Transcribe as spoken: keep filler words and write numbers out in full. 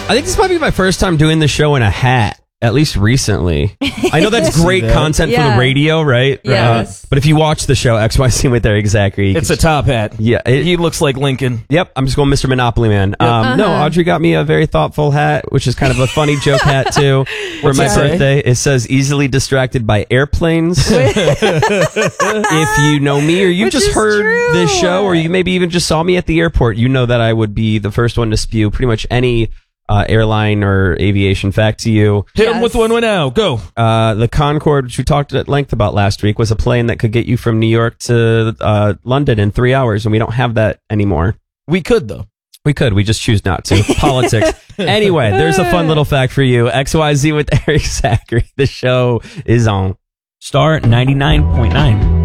I think this might be my first time doing the show in a hat. At least recently. I know that's great that. content Yeah. for the radio, right? Yes. Uh, but if you watch the show, X Y Z with their exactly. It's a top hat. Yeah. It, He looks like Lincoln. Yep. I'm just going Mister Monopoly Man. Um, Uh-huh. No, Audrey got me a very thoughtful hat, which is kind of a funny joke hat too. For What's my it say? birthday, it says easily distracted by airplanes. If you know me or you Which just is heard true. this show or you maybe even just saw me at the airport, you know that I would be the first one to spew pretty much any uh, airline or aviation fact to you. Hit him Yes. with one now. Go. Uh, the Concorde, which we talked at length about last week, was a plane that could get you from New York to uh, London in three hours, and we don't have that anymore. We could, though. We could, we just choose not to. Politics. Anyway, there's a fun little fact for you. X Y Z with Eric Zachary. The show is on. Star ninety-nine point nine.